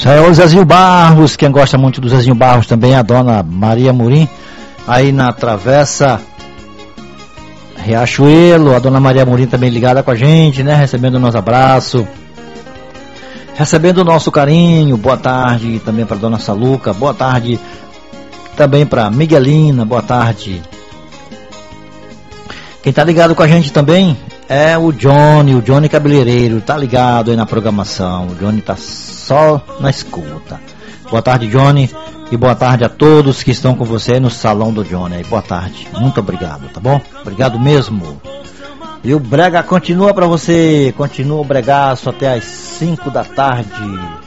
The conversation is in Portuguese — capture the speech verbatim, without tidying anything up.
Isso aí é o Zezinho Barros, quem gosta muito do Zezinho Barros também, a dona Maria Murim, aí na Travessa Riachuelo, a dona Maria Murim também ligada com a gente, né, recebendo o nosso abraço, recebendo o nosso carinho. Boa tarde também para dona Saluca, boa tarde também para Miguelina, boa tarde. Quem tá ligado com a gente também é o Johnny, o Johnny Cabeleireiro, tá ligado aí na programação, o Johnny tá só na escuta. Boa tarde, Johnny, e boa tarde a todos que estão com você no salão do Johnny. Boa tarde, muito obrigado, tá bom? Obrigado mesmo. E o brega continua pra você, continua o bregaço até as cinco da tarde.